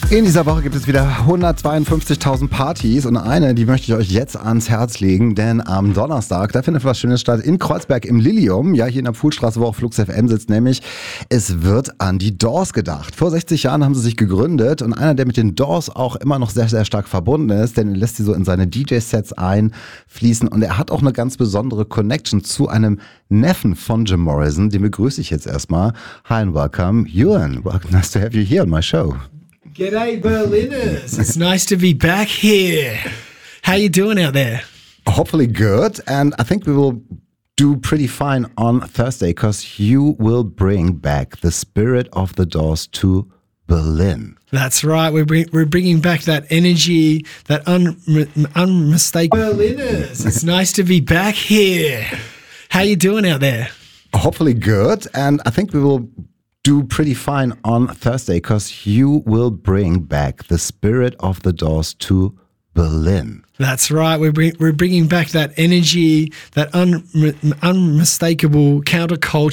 In dieser Woche gibt es wieder 152.000 Partys und eine, die möchte ich euch jetzt ans Herz legen, denn am Donnerstag, da findet was Schönes statt in Kreuzberg im Lilium, ja hier in der Pfuhlstraße, wo auch Flux FM sitzt, nämlich es wird an die Doors gedacht. Vor 60 Jahren haben sie sich gegründet und einer, der mit den Doors auch immer noch sehr, sehr stark verbunden ist, denn er lässt sie so in seine DJ-Sets einfließen und er hat auch eine ganz besondere Connection zu einem Neffen von Jim Morrison, den begrüße ich jetzt erstmal. Hi and welcome, Ewan. Nice to have you here on my show. G'day, Berliners. It's nice to be back here. How you doing out there? Hopefully good, and I think we will do pretty fine on Thursday because you will bring back the spirit of the Doors to Berlin. That's right. We're bringing back that energy, that unmistakable. Berliners. It's nice to be back here. How you doing out there? Hopefully good, and I think we will do pretty fine on Thursday because you will bring back the spirit of the Doors to Berlin. That's right. We're bringing back that energy, that unmistakable counterculture.